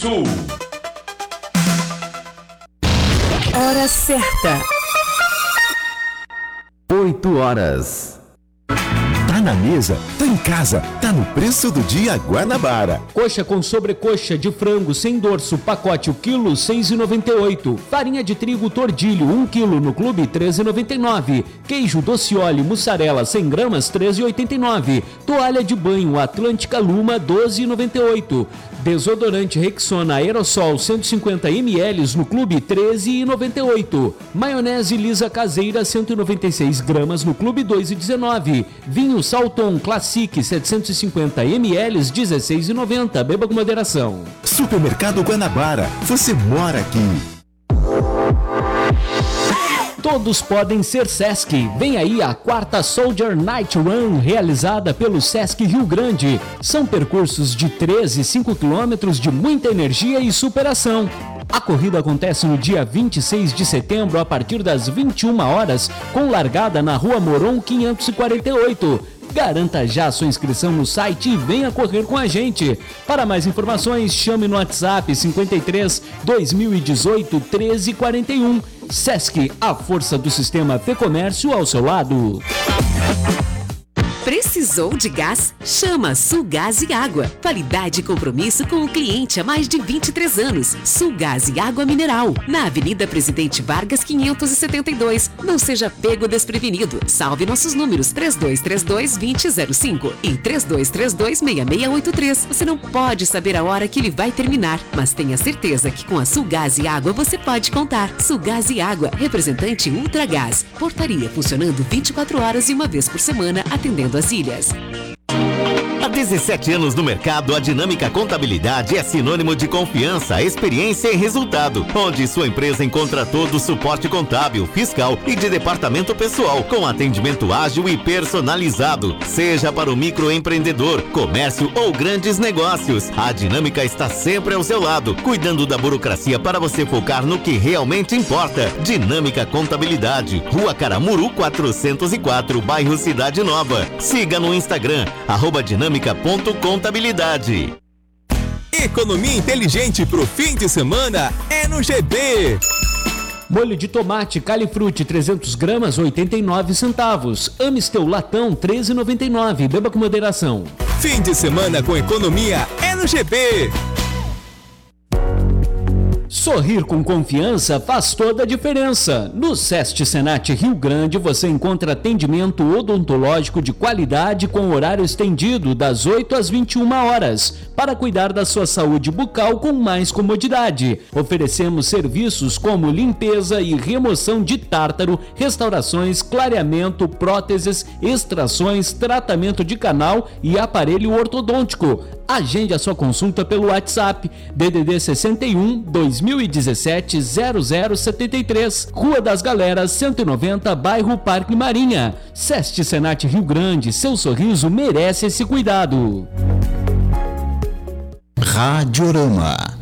Sul. Hora certa. 8 horas. Tá na mesa, tá em casa, tá no preço do dia Guanabara. Coxa com sobrecoxa de frango sem dorso, pacote o quilo, R$ 6,98. Farinha de trigo Tordilho, 1 quilo no clube, R$ 13,99. Queijo Docioli mussarela 100 gramas, R$ 13,89. Toalha de banho Atlântica Luma, R$ 12,98. Desodorante Rexona Aerosol 150 ml no clube, R$ 13,98. Maionese lisa caseira 196 gramas no clube, R$ 2,19. Vinho Salton Classic 750 ml, R$ 16,90. Beba com moderação. Supermercado Guanabara, você mora aqui. Todos podem ser Sesc. Vem aí a 4ª Soldier Night Run, realizada pelo Sesc Rio Grande. São percursos de 13 e 5 quilômetros de muita energia e superação. A corrida acontece no dia 26 de setembro, a partir das 21 horas, com largada na Rua Moron 548. Garanta já sua inscrição no site e venha correr com a gente. Para mais informações, chame no WhatsApp 53 2018 1341. Sesc, a força do sistema Fê-Comércio ao seu lado. Precisou de gás? Chama Sulgás e Água. Qualidade e compromisso com o cliente há mais de 23 anos. Sulgás e Água Mineral. Na Avenida Presidente Vargas 572. Não seja pego desprevenido. Salve nossos números 3232-2005 e 3232-6683. Você não pode saber a hora que ele vai terminar, mas tenha certeza que com a Sulgás e Água você pode contar. Sulgás e Água, representante Ultragás. Portaria funcionando 24 horas e uma vez por semana, atendendo as ilhas. Há 17 anos no mercado, a Dinâmica Contabilidade é sinônimo de confiança, experiência e resultado, onde sua empresa encontra todo o suporte contábil, fiscal e de departamento pessoal, com atendimento ágil e personalizado, seja para o microempreendedor, comércio ou grandes negócios. A Dinâmica está sempre ao seu lado, cuidando da burocracia para você focar no que realmente importa. Dinâmica Contabilidade, Rua Caramuru 404, bairro Cidade Nova. Siga no Instagram, @dinâmica.contabilidade. Economia inteligente pro fim de semana é no GB. Molho de tomate Califruti 300 gramas, 89 centavos. Amistel latão 13,99. Beba com moderação. Fim de semana com economia é no GB. Sorrir com confiança faz toda a diferença. No SEST Senat Rio Grande você encontra atendimento odontológico de qualidade com horário estendido das 8 às 21 horas para cuidar da sua saúde bucal com mais comodidade. Oferecemos serviços como limpeza e remoção de tártaro, restaurações, clareamento, próteses, extrações, tratamento de canal e aparelho ortodôntico. Agende a sua consulta pelo WhatsApp DDD 61 2017 0073, Rua das Galeras 190, bairro Parque Marinha. SEST Senat Rio Grande, seu sorriso merece esse cuidado. Radiorama.